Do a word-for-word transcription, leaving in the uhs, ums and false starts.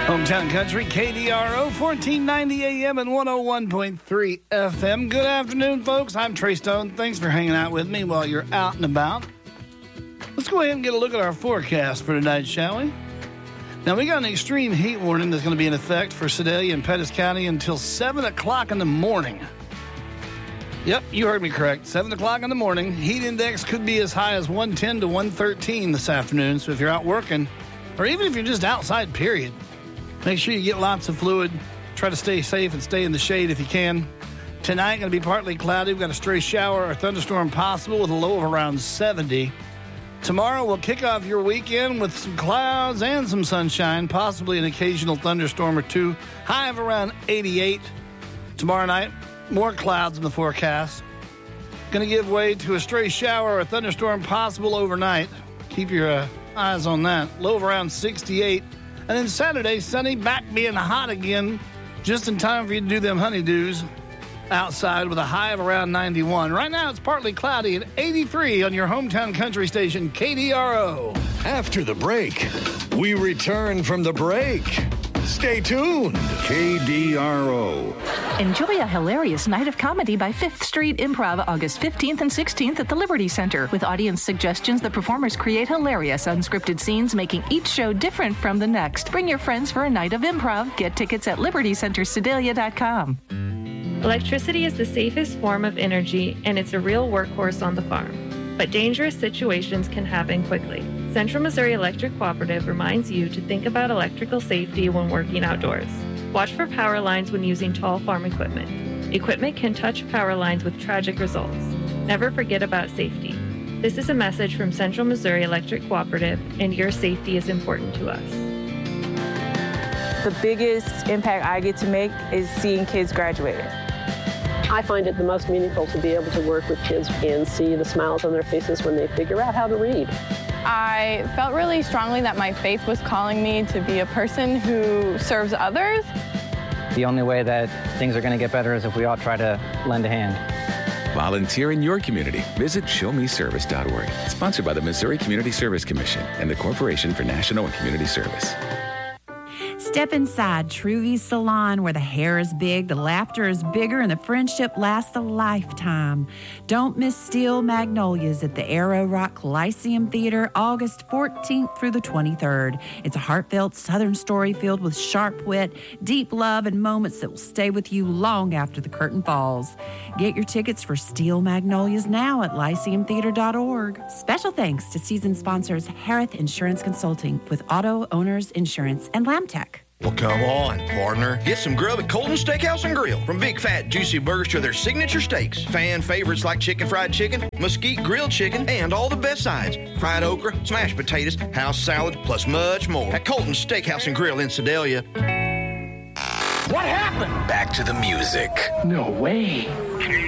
Hometown Country, K D R O, fourteen ninety A M and one oh one point three F M. Good afternoon, folks. I'm Trey Stone. Thanks for hanging out with me while you're out and about. Let's go ahead and get a look at our forecast for tonight, shall we? Now, we got an extreme heat warning that's going to be in effect for Sedalia and Pettis County until seven o'clock in the morning. Yep, you heard me correct. seven o'clock in the morning. Heat index could be as high as one ten to one thirteen this afternoon. So if you're out working, or even if you're just outside, period, make sure you get lots of fluid. Try to stay safe and stay in the shade if you can. Tonight, going to be partly cloudy. We've got a stray shower or thunderstorm possible with a low of around seventy. Tomorrow, we'll kick off your weekend with some clouds and some sunshine, possibly an occasional thunderstorm or two. High of around eighty-eight. Tomorrow night, more clouds in the forecast. Going to give way to a stray shower or a thunderstorm possible overnight. Keep your uh, eyes on that. Low of around sixty-eight. And then Saturday, sunny, back being hot again, just in time for you to do them honeydews outside with a high of around ninety-one. Right now, it's partly cloudy at eighty-three on your hometown country station, K D R O. After the break, we return from the break. Stay tuned. K D R O. Enjoy a hilarious night of comedy by Fifth Street Improv August fifteenth and sixteenth at the Liberty Center. With audience suggestions, the performers create hilarious unscripted scenes, making each show different from the next. Bring your friends for a night of improv. Get tickets at liberty center sedalia dot com. Electricity is the safest form of energy, and it's a real workhorse on the farm. But dangerous situations can happen quickly. Central Missouri Electric Cooperative reminds you to think about electrical safety when working outdoors. Watch for power lines when using tall farm equipment. Equipment can touch power lines with tragic results. Never forget about safety. This is a message from Central Missouri Electric Cooperative, and your safety is important to us. The biggest impact I get to make is seeing kids graduating. I find it the most meaningful to be able to work with kids and see the smiles on their faces when they figure out how to read. I felt really strongly that my faith was calling me to be a person who serves others. The only way that things are going to get better is if we all try to lend a hand. Volunteer in your community. Visit show me service dot org. Sponsored by the Missouri Community Service Commission and the Corporation for National and Community Service. Step inside Truvy's Salon, where the hair is big, the laughter is bigger, and the friendship lasts a lifetime. Don't miss Steel Magnolias at the Arrow Rock Lyceum Theater, August fourteenth through the twenty-third. It's a heartfelt Southern story filled with sharp wit, deep love, and moments that will stay with you long after the curtain falls. Get your tickets for Steel Magnolias now at lyceum theater dot org. Special thanks to season sponsors Harith Insurance Consulting with Auto Owners Insurance and Lamtech. Well, come on, partner. Get some grub at Colton Steakhouse and Grill. From big, fat, juicy burgers to their signature steaks. Fan favorites like chicken fried chicken, mesquite grilled chicken, and all the best sides. Fried okra, smashed potatoes, house salad, plus much more. At Colton Steakhouse and Grill in Sedalia. What happened? Back to the music. No way.